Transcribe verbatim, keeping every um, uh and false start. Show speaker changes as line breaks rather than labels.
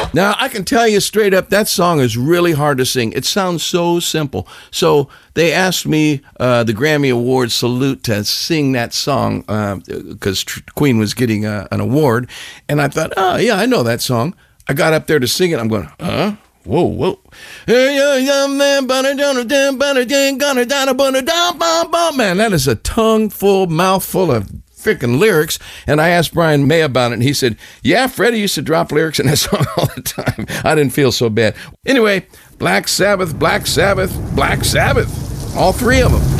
Now, I can tell you straight up, that song is really hard to sing. It sounds so simple. So they asked me, uh, the Grammy Award salute, to sing that song because uh, Queen was getting a, an award. And I thought, oh, yeah, I know that song. I got up there to sing it. I'm going, huh? Whoa, whoa. Man, that is a tongue full, mouthful of freaking lyrics. And I asked Brian May about it, and he said, yeah, Freddie used to drop lyrics in that song all the time. I didn't feel so bad. Anyway, Black Sabbath, Black Sabbath, Black Sabbath. All three of them.